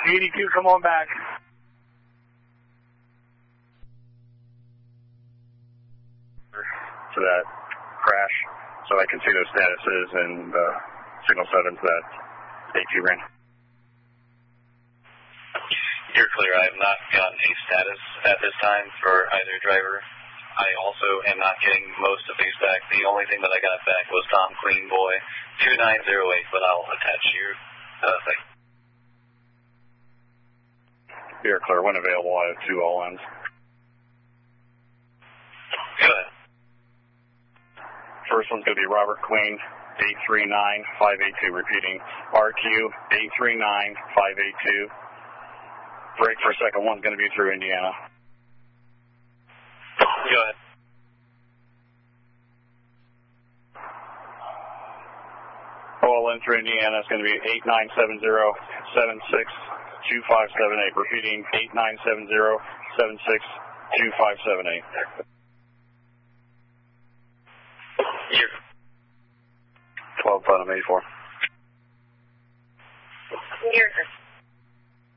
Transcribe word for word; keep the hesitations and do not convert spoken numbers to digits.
eighty-two, come on back. To that crash, so I can see those statuses and uh, signal seven to that A Q ran. You're clear. I have not gotten a status at this time for either driver. I also am not getting most of these back. The only thing that I got back was Tom Clean Boy two nine zero eight, but I'll attach your uh, thing. You're clear. When available, I have two all ends. Good. First one's going to be Robert Queen, eight three nine five eight two, repeating, R Q eight three nine five eight two. Break for second one's going to be through Indiana. Go ahead. All in through Indiana is going to be eight nine seven zero seven six two five seven eight, repeating, eight nine seven zero seven six two five seven eight. Here. twelve Putnam eighty-four. Here.